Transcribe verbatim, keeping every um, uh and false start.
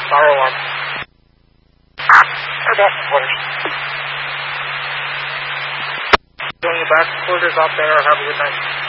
Fire alarm. Or back quarters. Doing your back quarters out there. Have a good night.